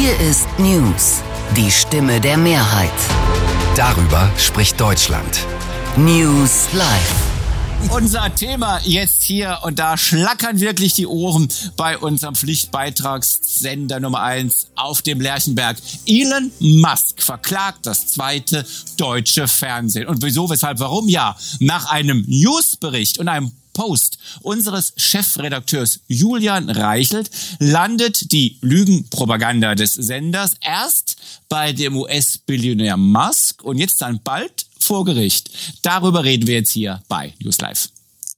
Hier ist News, die Stimme der Mehrheit. Darüber spricht Deutschland. News Live. Unser Thema jetzt hier, und da schlackern wirklich die Ohren bei unserem Pflichtbeitragssender Nummer 1 auf dem Lerchenberg. Elon Musk verklagt das zweite deutsche Fernsehen. Und wieso, weshalb, warum? Ja, nach einem Newsbericht und einem Post unseres Chefredakteurs Julian Reichelt landet die Lügenpropaganda des Senders erst bei dem US-Billionär Musk und jetzt dann bald vor Gericht. Darüber reden wir jetzt hier bei News Live.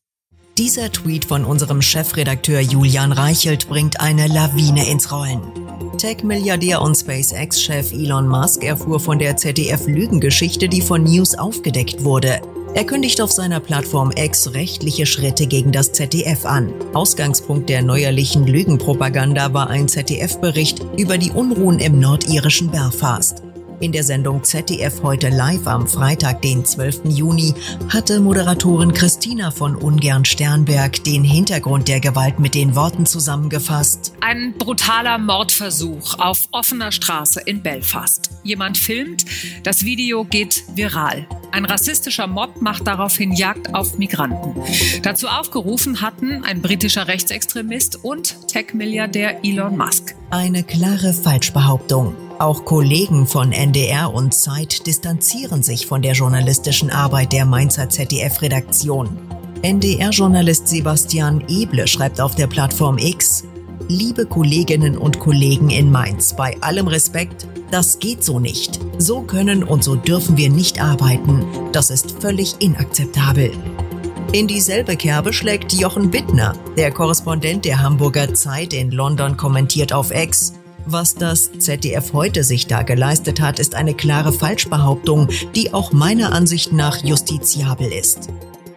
Dieser Tweet von unserem Chefredakteur Julian Reichelt bringt eine Lawine ins Rollen. Tech-Milliardär und SpaceX-Chef Elon Musk erfuhr von der ZDF-Lügengeschichte, die von News aufgedeckt wurde. Er kündigt auf seiner Plattform X rechtliche Schritte gegen das ZDF an. Ausgangspunkt der neuerlichen Lügenpropaganda war ein ZDF-Bericht über die Unruhen im nordirischen Belfast. In der Sendung ZDF heute live am Freitag, den 12. Juni, hatte Moderatorin Christina von Ungern-Sternberg den Hintergrund der Gewalt mit den Worten zusammengefasst. Ein brutaler Mordversuch auf offener Straße in Belfast. Jemand filmt, das Video geht viral. Ein rassistischer Mob macht daraufhin Jagd auf Migranten. Dazu aufgerufen hatten ein britischer Rechtsextremist und Tech-Milliardär Elon Musk. Eine klare Falschbehauptung. Auch Kollegen von NDR und Zeit distanzieren sich von der journalistischen Arbeit der Mainzer ZDF-Redaktion. NDR-Journalist Sebastian Eble schreibt auf der Plattform X: Liebe Kolleginnen und Kollegen in Mainz, bei allem Respekt, das geht so nicht. So können und so dürfen wir nicht arbeiten. Das ist völlig inakzeptabel. In dieselbe Kerbe schlägt Jochen Bittner. Der Korrespondent der Hamburger Zeit in London kommentiert auf X: Was das ZDF heute sich da geleistet hat, ist eine klare Falschbehauptung, die auch meiner Ansicht nach justiziabel ist.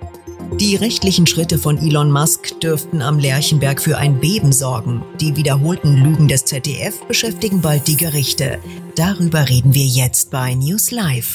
Die rechtlichen Schritte von Elon Musk dürften am Lerchenberg für ein Beben sorgen. Die wiederholten Lügen des ZDF beschäftigen bald die Gerichte. Darüber reden wir jetzt bei News Live.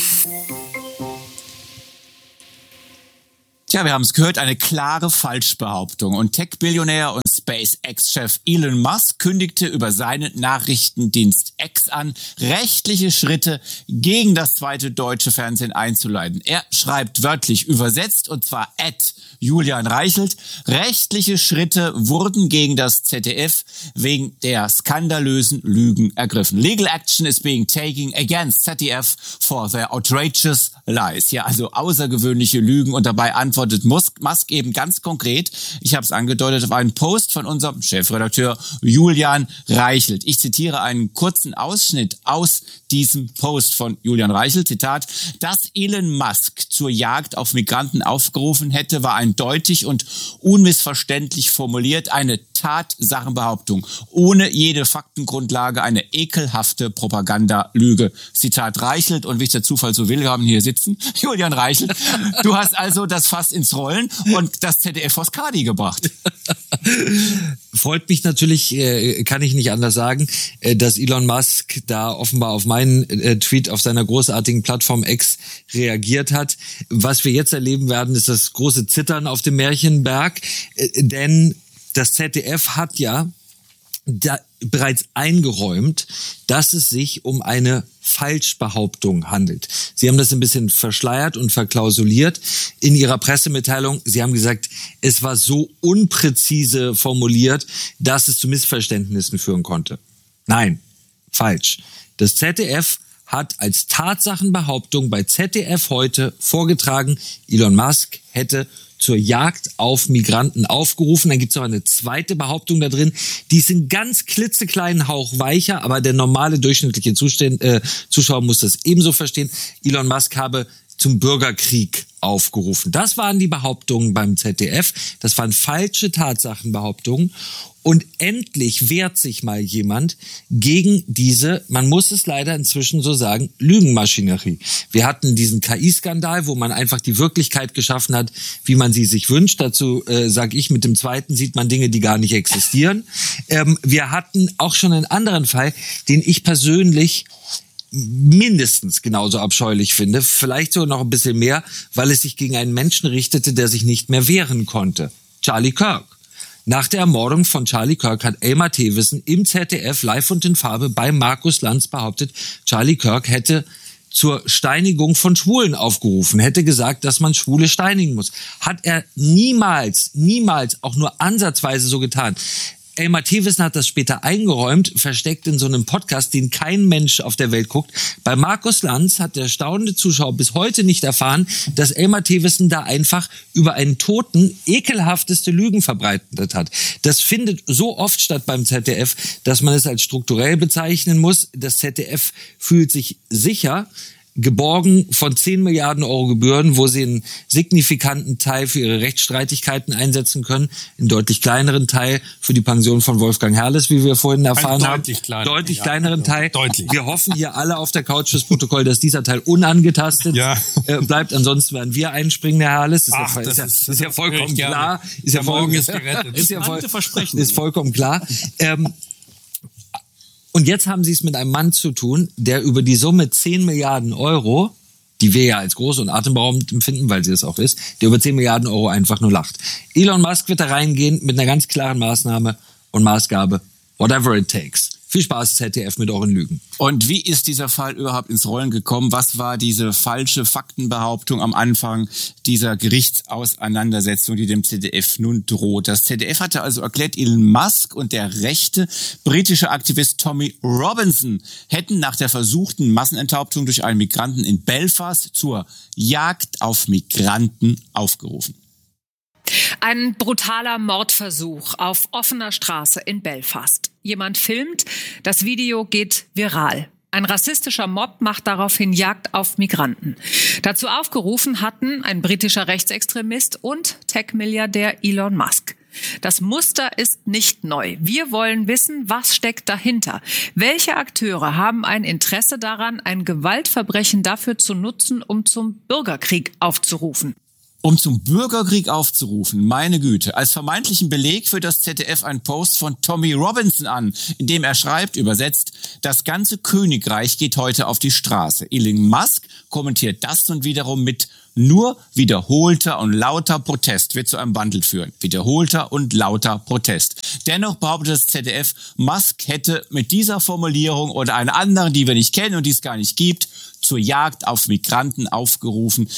Tja, wir haben es gehört, eine klare Falschbehauptung. Und Tech-Billionär und SpaceX-Chef Elon Musk kündigte über seinen Nachrichtendienst X an, rechtliche Schritte gegen das zweite deutsche Fernsehen einzuleiten. Er schreibt wörtlich übersetzt, und zwar @Julian Reichelt: Rechtliche Schritte wurden gegen das ZDF wegen der skandalösen Lügen ergriffen. Legal action is being taken against ZDF for their outrageous lies. Ja, also außergewöhnliche Lügen, und dabei antwortet Musk eben ganz konkret, ich habe es angedeutet, auf einen Post von unserem Chefredakteur Julian Reichelt. Ich zitiere einen kurzen Ausschnitt aus diesem Post von Julian Reichelt, Zitat: Dass Elon Musk zur Jagd auf Migranten aufgerufen hätte, war eindeutig und unmissverständlich formuliert, eine Tatsachenbehauptung, ohne jede Faktengrundlage, eine ekelhafte Propagandalüge. Zitat Reichelt, und wie es der Zufall so will, wir haben hier sitzen Julian Reichelt. Du hast also das Fass ins Rollen und das ZDF vors Kadi gebracht. Freut mich natürlich, kann ich nicht anders sagen, dass Elon Musk da offenbar auf meinen Tweet auf seiner großartigen Plattform X reagiert hat. Was wir jetzt erleben werden, ist das große Zittern auf dem Märchenberg, denn das ZDF hat ja da bereits eingeräumt, dass es sich um eine Falschbehauptung handelt. Sie haben das ein bisschen verschleiert und verklausuliert in ihrer Pressemitteilung. Sie haben gesagt, es war so unpräzise formuliert, dass es zu Missverständnissen führen konnte. Nein, falsch. Das ZDF hat als Tatsachenbehauptung bei ZDF heute vorgetragen, Elon Musk hätte zur Jagd auf Migranten aufgerufen. Dann gibt es noch eine zweite Behauptung da drin, die ist einen ganz klitzekleinen Hauch weicher, aber der normale durchschnittliche Zuschauer muss das ebenso verstehen. Elon Musk habe zum Bürgerkrieg aufgerufen. Das waren die Behauptungen beim ZDF. Das waren falsche Tatsachenbehauptungen. Und endlich wehrt sich mal jemand gegen diese, man muss es leider inzwischen so sagen, Lügenmaschinerie. Wir hatten diesen KI-Skandal, wo man einfach die Wirklichkeit geschaffen hat, wie man sie sich wünscht. Dazu sage ich, mit dem zweiten sieht man Dinge, die gar nicht existieren. Wir hatten auch schon einen anderen Fall, den ich persönlich mindestens genauso abscheulich finde, vielleicht sogar noch ein bisschen mehr, weil es sich gegen einen Menschen richtete, der sich nicht mehr wehren konnte. Charlie Kirk. Nach der Ermordung von Charlie Kirk hat Elmar Thewissen im ZDF live und in Farbe bei Markus Lanz behauptet, Charlie Kirk hätte zur Steinigung von Schwulen aufgerufen, hätte gesagt, dass man Schwule steinigen muss. Hat er niemals auch nur ansatzweise so getan. Elmar Thewissen hat das später eingeräumt, versteckt in so einem Podcast, den kein Mensch auf der Welt guckt. Bei Markus Lanz hat der staunende Zuschauer bis heute nicht erfahren, dass Elmar Thewissen da einfach über einen Toten ekelhafteste Lügen verbreitet hat. Das findet so oft statt beim ZDF, dass man es als strukturell bezeichnen muss. Das ZDF fühlt sich sicher, geborgen von 10 Milliarden Euro Gebühren, wo sie einen signifikanten Teil für ihre Rechtsstreitigkeiten einsetzen können, einen deutlich kleineren Teil für die Pension von Wolfgang Herrles, wie wir vorhin erfahren haben. Deutlich kleineren Teil. Deutlich. Wir hoffen hier alle auf der Couch fürs Protokoll, dass dieser Teil unangetastet bleibt. Ansonsten werden wir einspringen, Herr Herles. Das ist ja vollkommen klar. Ist ja vollkommen klar. Und jetzt haben Sie es mit einem Mann zu tun, der über die Summe 10 Milliarden Euro, die wir ja als groß und atemberaubend empfinden, weil sie es auch ist, der über 10 Milliarden Euro einfach nur lacht. Elon Musk wird da reingehen mit einer ganz klaren Maßnahme und Maßgabe, whatever it takes. Viel Spaß, ZDF, mit euren Lügen. Und wie ist dieser Fall überhaupt ins Rollen gekommen? Was war diese falsche Faktenbehauptung am Anfang dieser Gerichtsauseinandersetzung, die dem ZDF nun droht? Das ZDF hatte also erklärt, Elon Musk und der rechte britische Aktivist Tommy Robinson hätten nach der versuchten Massenenthauptung durch einen Migranten in Belfast zur Jagd auf Migranten aufgerufen. Ein brutaler Mordversuch auf offener Straße in Belfast. Jemand filmt, das Video geht viral. Ein rassistischer Mob macht daraufhin Jagd auf Migranten. Dazu aufgerufen hatten ein britischer Rechtsextremist und Tech-Milliardär Elon Musk. Das Muster ist nicht neu. Wir wollen wissen, was steckt dahinter. Welche Akteure haben ein Interesse daran, ein Gewaltverbrechen dafür zu nutzen, um zum Bürgerkrieg aufzurufen? Um zum Bürgerkrieg aufzurufen, meine Güte, als vermeintlichen Beleg für das ZDF ein Post von Tommy Robinson an, in dem er schreibt, übersetzt, das ganze Königreich geht heute auf die Straße. Elon Musk kommentiert das nun wiederum mit nur wiederholter und lauter Protest wird zu einem Wandel führen. Wiederholter und lauter Protest. Dennoch behauptet das ZDF, Musk hätte mit dieser Formulierung oder einer anderen, die wir nicht kennen und die es gar nicht gibt, zur Jagd auf Migranten aufgerufen.